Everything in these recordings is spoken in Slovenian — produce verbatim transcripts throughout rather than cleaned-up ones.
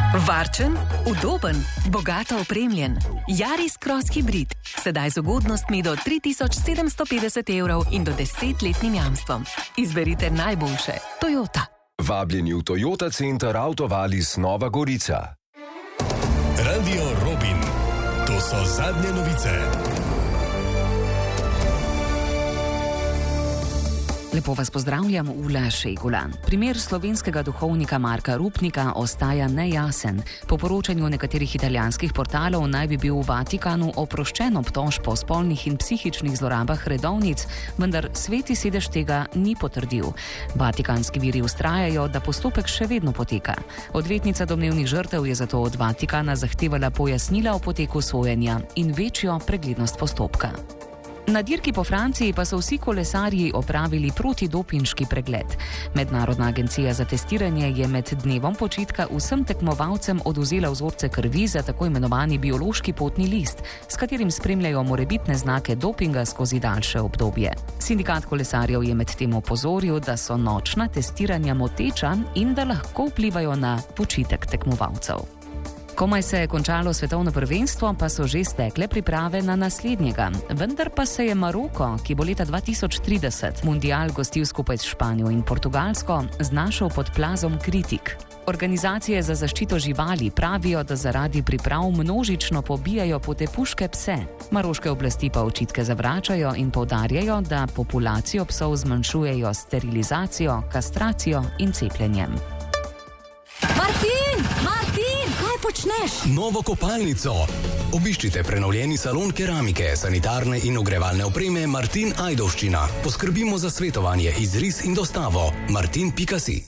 Varčen, udoben, bogato opremljen. Yaris Cross Hybrid. Sedaj z ugodnostmi do tri tisoč sedemsto petdeset evrov in do desetletnim jamstvom. Izberite najboljše. Toyota. Vabljeni v Toyota Center Autovalis Nova Gorica. Radio Robin. To so zadnje novice. Lepo vas pozdravljam, Ula Šegula. Primer slovenskega duhovnika Marka Rupnika ostaja nejasen. Po poročanju nekaterih italijanskih portalov naj bi bil v Vatikanu oproščen obtožb o spolnih in psihičnih zlorabah redovnic, vendar Sveti sedež tega ni potrdil. Vatikanski viri vztrajajo, da postopek še vedno poteka. Odvetnica domnevnih žrtev je zato od Vatikana zahtevala pojasnila o poteku sojenja in večjo preglednost postopka. Na dirki po Franciji pa so vsi kolesarji opravili protidopinški pregled. Mednarodna agencija za testiranje je med dnevom počitka vsem tekmovalcem odvzela vzorce krvi za tako imenovani biološki potni list, s katerim spremljajo morebitne znake dopinga skozi daljše obdobje. Sindikat kolesarjev je medtem opozoril, da so nočna testiranja moteča in da lahko vplivajo na počitek tekmovalcev. Komaj se je končalo svetovno prvenstvo, pa so že stekle priprave na naslednjega. Vendar pa se je Maroko, ki bo leta dva tisoč trideset mundial gostil skupaj s Španijo in Portugalsko, znašel pod plazom kritik. Organizacije za zaščito živali pravijo, da zaradi priprav množično pobijajo potepuške pse. Maroške oblasti pa očitke zavračajo in poudarjajo, da populacijo psov zmanjšujejo s sterilizacijo, kastracijo in cepljenjem. Martin! Martin! Kaj počneš? Novo kopalnico. Obiščite prenovljeni salon keramike, sanitarne in ogrevalne opreme Martin Ajdovščina. Poskrbimo za svetovanje, izris in dostavo. martin pika si.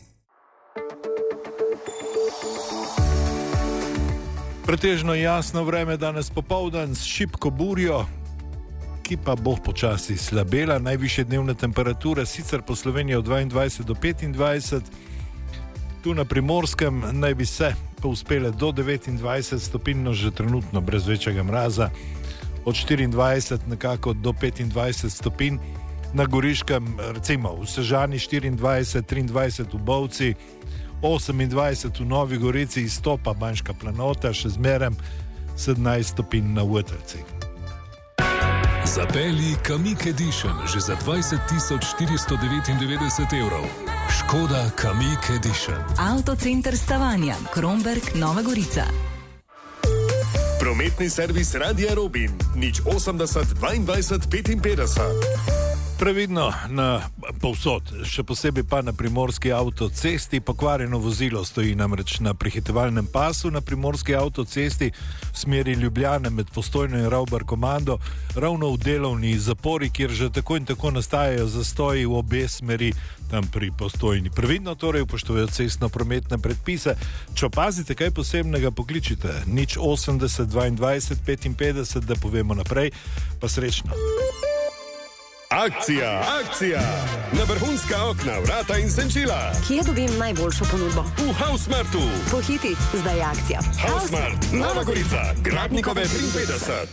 Pretežno jasno vreme danes popoldan s šibko burjo, ki pa bo počasi slabela. Najvišje dnevne temperature sicer po Sloveniji od dvaindvajset do petindvajset. Tu na Primorskem naj bi se povzpele do devetindvajset stopinj, no že trenutno brez večjega mraza. Od štiriindvajset nekako do petindvajset stopinj. Na Goriškem recimo v Sežani štiriindvajset, triindvajset v Bovci, osemindvajset v Novi Gorici, izstopa Banjška Planota, še zmeraj sedemnajst stopinj na Vrtci. Zapelji Kamiq Edition že za dvajset tisoč štiristo devetindevetdeset evrov. Škoda Kamiq Edition. Avtocenter Stavanja, Kromberk, Nova Gorica. Prometni servis Radia Robin. nič osemdeset, dvaindvajset, petinpetdeset. Previdno na povsod, še posebej pa na primorski avtocesti. Pokvarjeno vozilo stoji namreč na prehitevalnem pasu na primorski avtocesti v smeri Ljubljane med Postojno in Ravbar komando, ravno v delovni zapori, kjer že tako in tako nastajajo zastoji v obe smeri tam pri Postojni. Previdno torej upoštevajo cestno-prometne predpise. Če opazite kaj posebnega, pokličite nič osemdeset, dvaindvajset, petinpetdeset, da povemo naprej. Pa srečno. Akcija, akcija! Na vrhunska okna, vrata in senčila. Kje dobim najboljšo ponudbo? V Hausmartu. Pohiti, zdaj je akcija. Hausmart, Nova Gorica, Gradnikove triinpetdeset.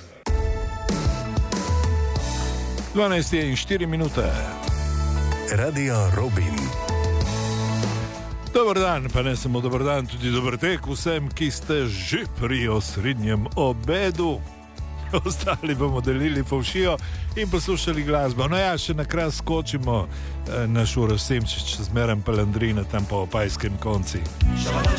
dvanajst in štiri minute. Radio Robin. Dobar dan, pa ne samo dobar dan, tudi dober tek vsem, ki ste že pri osrednjem obedu. Ostali bomo delili povšijo in poslušali glasbo. No ja, še na kras skočimo eh, na Šuro Semčič, zmeraj palandrina tam po Opajskem konci.